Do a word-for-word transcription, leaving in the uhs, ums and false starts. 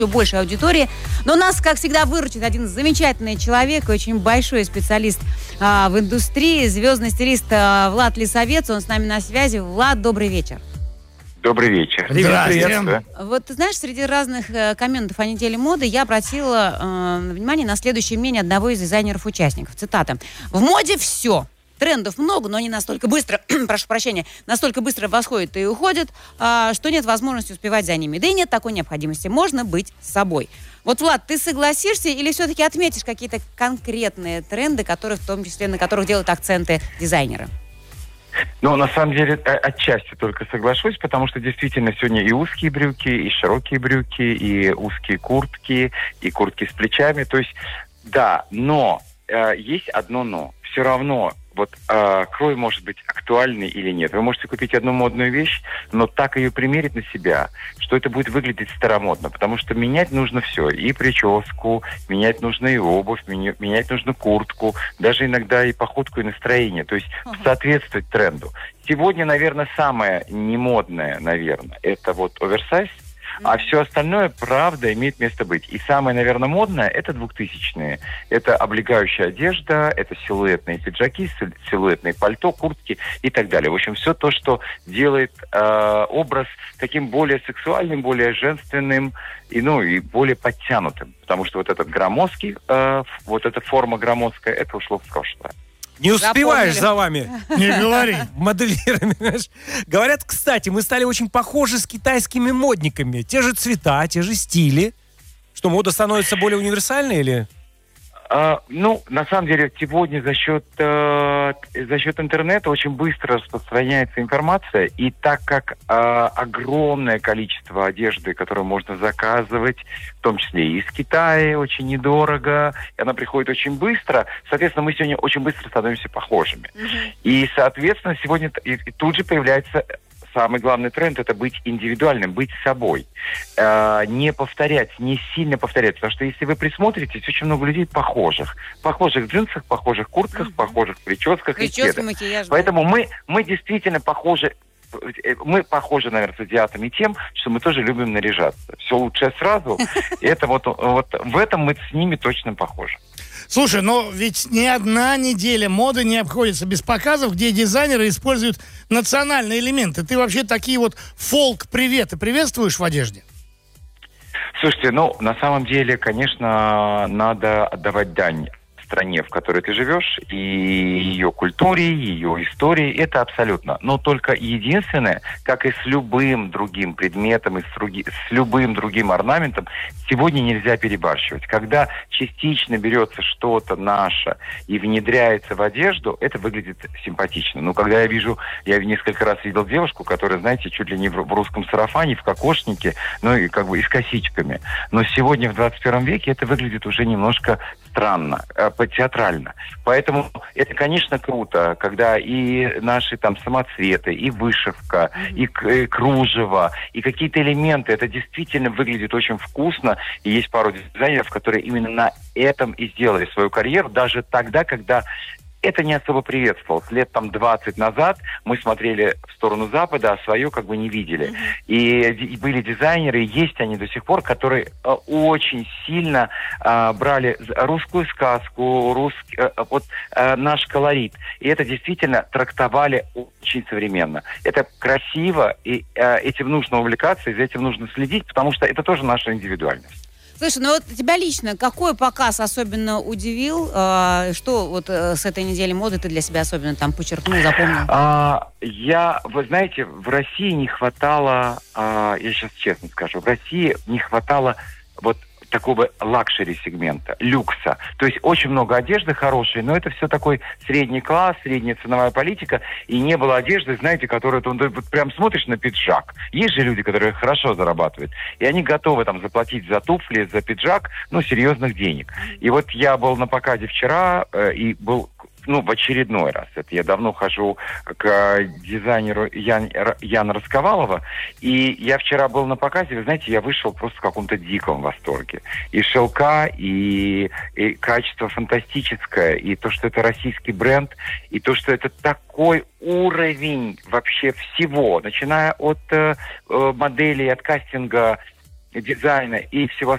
большей аудитории. Но нас, как всегда, выручит один замечательный человек, очень большой специалист а, в индустрии, звездный стилист а, Влад Лисовец. Он с нами на связи. Влад, добрый вечер. Добрый вечер. Привет, привет. Вот, ты знаешь, среди разных э, комментов о неделе моды я обратила э, внимание на следующее мнение одного из дизайнеров-участников. Цитата. «В моде все. Трендов много, но они настолько быстро, прошу прощения, настолько быстро восходят и уходят, э, что нет возможности успевать за ними. Да и нет такой необходимости. Можно быть собой». Вот, Влад, ты согласишься или все-таки отметишь какие-то конкретные тренды, которые, в том числе, на которых делают акценты дизайнеры? Ну, на самом деле, отчасти только соглашусь, потому что действительно сегодня и узкие брюки, и широкие брюки, и узкие куртки, и куртки с плечами. То есть, да, но э, есть одно но. Все равно, вот э, крой может быть актуальный или нет. Вы можете купить одну модную вещь, но так ее примерить на себя, что это будет выглядеть старомодно, потому что менять нужно все. И прическу, менять нужно и обувь, менять нужно куртку, даже иногда и походку, и настроение. То есть uh-huh. соответствовать тренду. Сегодня, наверное, самое немодное, наверное, это вот оверсайз. А все остальное, правда, имеет место быть. И самое, наверное, модное – это двухтысячные. Это облегающая одежда, это силуэтные пиджаки, силуэтные пальто, куртки и так далее. В общем, все то, что делает э, образ таким более сексуальным, более женственным и, ну, и более подтянутым. Потому что вот этот громоздкий, э, вот эта форма громоздкая, это ушло в прошлое. Не успеваешь Запомнили. за вами. Не говори. Моделирами, знаешь. Говорят, кстати, мы стали очень похожи с китайскими модниками. Те же цвета, те же стили. Что, мода становится более универсальной или... А, ну, на самом деле, сегодня за счет, э, за счет интернета очень быстро распространяется информация, и так как э, огромное количество одежды, которую можно заказывать, в том числе и из Китая, очень недорого, и она приходит очень быстро, соответственно, мы сегодня очень быстро становимся похожими. Mm-hmm. И, соответственно, сегодня и, и тут же появляется... Самый главный тренд – это быть индивидуальным, быть собой. Э, не повторять, не сильно повторять. Потому что если вы присмотритесь, очень много людей похожих. Похожих в джинсах, похожих в куртках, mm-hmm. похожих в прическах. Прическа, и макияж. Поэтому мы, мы действительно похожи. Мы похожи, наверное, с азиатами тем, что мы тоже любим наряжаться. Все лучшее сразу. И это вот, вот в этом мы с ними точно похожи. Слушай, но ведь ни одна неделя моды не обходится без показов, где дизайнеры используют национальные элементы. Ты вообще такие вот фолк-приветы приветствуешь в одежде? Слушайте, ну, на самом деле, конечно, надо отдавать дань стране, в которой ты живешь, и ее культуре, ее истории, это абсолютно. Но только единственное, как и с любым другим предметом, и с, други, с любым другим орнаментом, сегодня нельзя перебарщивать. Когда частично берется что-то наше и внедряется в одежду, это выглядит симпатично. Но когда я вижу, я несколько раз видел девушку, которая, знаете, чуть ли не в, в русском сарафане, в кокошнике, ну и как бы и с косичками. Но сегодня в двадцать первом веке это выглядит уже немножко странно, театрально. Поэтому это, конечно, круто, когда и наши там самоцветы, и вышивка, и, и кружево, и какие-то элементы, это действительно выглядит очень вкусно. И есть пару дизайнеров, которые именно на этом и сделали свою карьеру, даже тогда, когда это не особо приветствовалось. Лет там двадцать назад мы смотрели в сторону Запада, а свое как бы не видели. Mm-hmm. И, и были дизайнеры, и есть они до сих пор, которые э, очень сильно э, брали русскую сказку, русский, э, вот э, наш колорит. И это действительно трактовали очень современно. Это красиво, и э, этим нужно увлекаться, и за этим нужно следить, потому что это тоже наша индивидуальность. Слушай, ну вот тебя лично какой показ особенно удивил? Э, что вот э, с этой недели моды ты для себя особенно там подчеркнул, запомнил? А, я, вы знаете, в России не хватало, а, я сейчас честно скажу, в России не хватало вот такого лакшери-сегмента, люкса. То есть очень много одежды хорошей, но это все такой средний класс, средняя ценовая политика, и не было одежды, знаете, которую ты вот прям смотришь на пиджак. Есть же люди, которые хорошо зарабатывают, и они готовы там заплатить за туфли, за пиджак, ну, серьезных денег. И вот я был на показе вчера, э, и был ну, в очередной раз. Это я давно хожу к дизайнеру Ян, Яна Расковалова. И я вчера был на показе, вы знаете, я вышел просто в каком-то диком восторге. И шелка, и, и качество фантастическое, и то, что это российский бренд, и то, что это такой уровень вообще всего, начиная от э, моделей, от кастинга, дизайна и всего